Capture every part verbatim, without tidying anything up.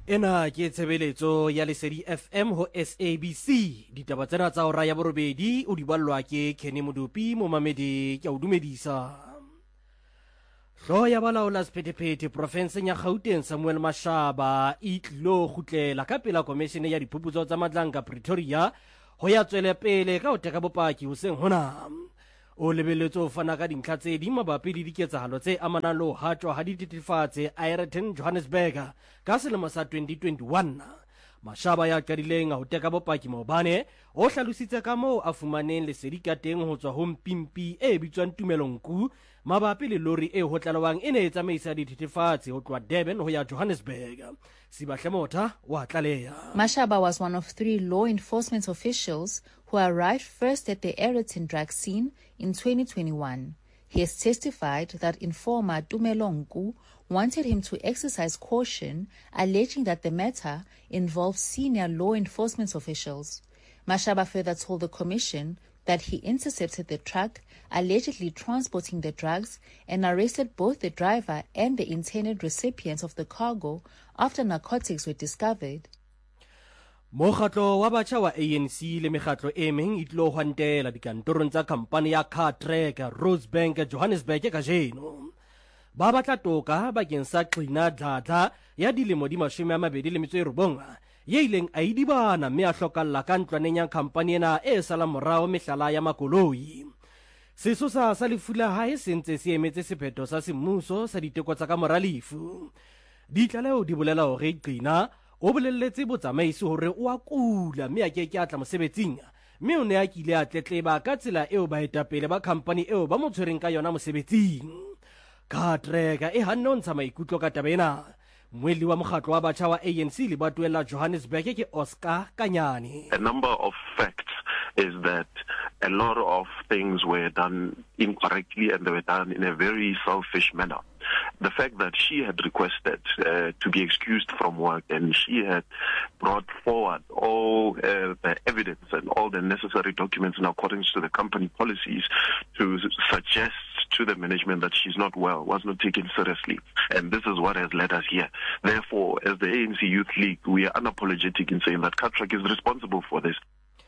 Ena ke tshebeletso ya Lesedi F M ho S A B C. Ditaba tsena tsa hora ya borobedi o di ballwa ke Kenny Modupi mo mamedi ke o dumedisa. Hlo ya balaola sephethephethe profenseng ya Gauteng Samuel Mashaba e tlilo gutlela ka pela komishene ya diphuputso tsa Madlanka Pretoria ho ya tswele pele ka ho teka bopaki hoseng hona. O lebeletse ho fana ka dintlha tse di mabapi le diketsahalo tse amanang le ho hatwa ha dithethefatse Aeroton Johannesburg ka selemo sa twenty twenty-one. Mashaba ya qadileng ho teka bopaki maobane o hlalositse ka moo a fumaneng lesedi ka teng ho tswa ho mpimpi e bitswang Tumelonku mabapi le lori e ho tlalawang e ne e tsamaisa dithethefatse ho tloha Durban ho ya Johannesburg. Sibahle Motha wa tlaleha. Mashaba was one of three law enforcement officials who arrived first at the Aeroton drug scene in twenty twenty-one. He has testified that informer Tumelonku wanted him to exercise caution, alleging that the matter involved senior law enforcement officials. Mashaba further told the commission that he intercepted the truck allegedly transporting the drugs and arrested both the driver and the intended recipient of the cargo after narcotics were discovered. Mokgatlo wa batjha wa A N C le mekgatlo e meng e tlo hwantela dikantorong tsa company ya Cartrack Rosebank Johannesburg ka jeno. Ba batla toka bakeng sa qina dladla ya dilemo di mashome a mabedi le metso e robong ye ileng a idibana mme a hlokalla ka ntlwaneng ya company ena e sala morao mehlala ya makoloi. Sesosa sa lefula hae sentse se emetse sephetho sa semmuso sa diteko tsa ka moralifu. Ditlaleo di bolela hore qina o bolelletse botsamaisi hore o a kula mme a ke ke atla mosebetsing mme o ne a kile a tletleba ka tsela eo baetapele ba company eo ba mo tshwereng ka yona mosebetsing. Cartrack e hanne o ntsha maikutlo ka taba ena. Mweli wa mokgatlo wa batjha wa A N C le batuela Johannesburg ke Oscar Kanyane. A number of facts is that a lot of things were done incorrectly and they were done in a very selfish manner. The fact that she had requested uh, to be excused from work and she had brought forward all uh, the evidence and all the necessary documents in accordance to the company policies to suggest to the management that she's not well was not taken seriously. And this is what has led us here. Therefore, as the A N C Youth League, we are unapologetic in saying that Cartrack is responsible for this.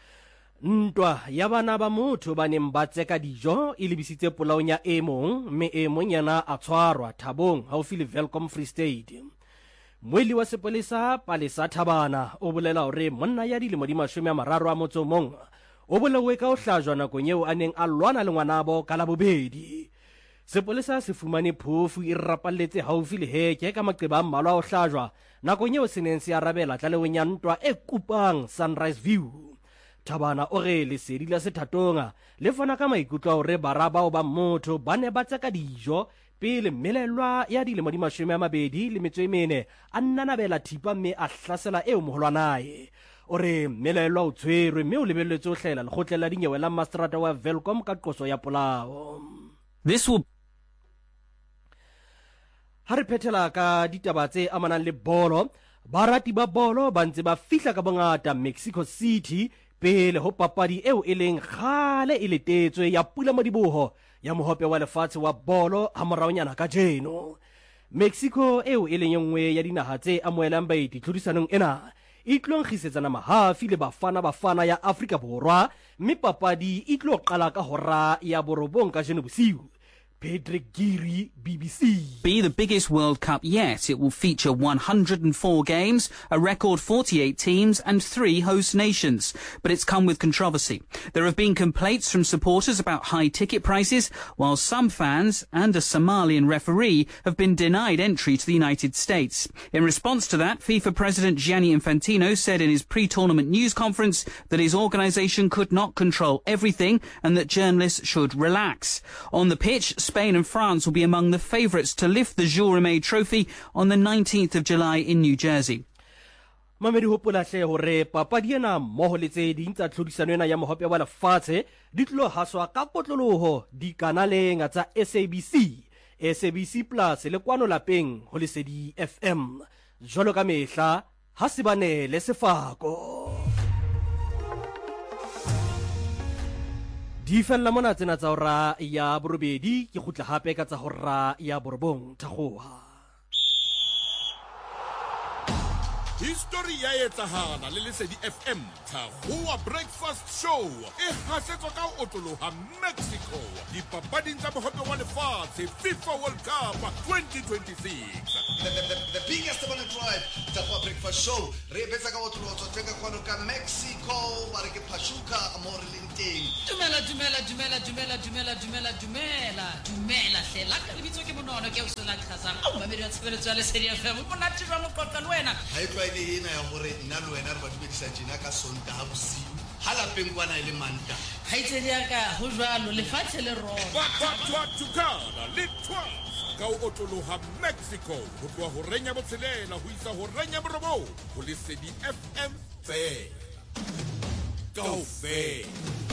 Ntwa ya bana ba motho ba neng ba tseka dijo e lebisitse polaong ya e mong mme e mong yana a tshwarwa Thabong haufi le Welcome Free State. Mweli wa sepolesa Palesa Thabana o bolela hore monna ya dilemo di mashome a mararo a motso mong o bolawe ka ho hlajwa nakong eo a neng a lwana le ngwanabo ka la bobedi. Sepolesa se fumane phofu e rapalletse haufi le heke ka maqeba a mmalwa ho hlajwa nakong eo se neng se arabela tlaleweng ya ntwa e kupang Sunrise View. Thabana o re lesedi la sethatonga le fana ka maikutlo hore bara bao ba motho ba ne ba tsaka dijo pele melelwa ya dilemo di mashome a mabedi le metso e mene a nnanabela thipa mme a hlasela eo moholwanae. O re melelwa o tshwerwe mme o lebelletse ho hlahela lekgotleng la dinyewe la Mastrata wa Welcome ka qoso ya polao. This will ha re phethela ka ditaba tse amanang le bolo, barati ba bolo ba ntse ba fihla ka bongata Mexico City pele ho papadi eo e leng kgale e letetswe ya Pula Modiboho ya mohope wa lefatshe wa bolo ha moraonyana ka jeno. Mexico eo e leng nngwe ya dinaha tse amohelang baeti tlhodisanong ena e tlo nkgisetsana mahafi le bafana bafana ya Afrika Borwa mme papadi e tlo qala ka hora ya borobong ka jeno bosiu. Patrick Giri, B B C. Be the biggest World Cup yet. It will feature one hundred four games, a record forty-eight teams and three host nations. But it's come with controversy. There have been complaints from supporters about high ticket prices, while some fans and a Somalian referee have been denied entry to the United States. In response to that, FIFA President Gianni Infantino said in his pre-tournament news conference that his organisation could not control everything and that journalists should relax. On the pitch, Spain and France will be among the favourites to lift the Jules Rimet Trophy on the nineteenth of July in New Jersey. Mamedi hopola hle hore papadi ena mmoho le tse ding tsa tlhodisano ena ya mohope wa lefatshe di tlo haswa ka kotloloho dikanaleng tsa S A B C, S A B C Plus le kwano lapeng ho Lesedi F M. Jwalo ka mehla ha se bane le sefako. Di fella mona tsena tsa hora ya borobedi ke khutla hape ka tsa hora ya borobong Thakgoha. History ya etsahala le Lesedi F M Tlhagoa Breakfast Show e hasetswa ka o otloha Mexico dipapading tsa mohope wa lefatshe FIFA World Cup twenty twenty-six. The, the, the, the biggest one drive Tlhagoa Breakfast Show re betsa ka otloha tshweka kwano ka Mexico ba re ke Pachuca amore lenteng. Dumela dumela dumela dumela dumela dumela dumela dumela hle la ka lebitso ke monono ke o se la khasang o mamedi wa tshebeletso ya Lesedi F M mo nati jwa mo qoqa le wena ha e tlwaele ena ya gore nna le wena re ba dumedisa jena ka Sontaga bosiu ha lapeng kwana ile manta ha itsedi ya ka ho jwalo lefatshe le rona Pachuca le twa ka o otloloha Mexico ho tloha ho renya botshelela ho isa ho renya borobo ho Lesedi F M fe kaofela.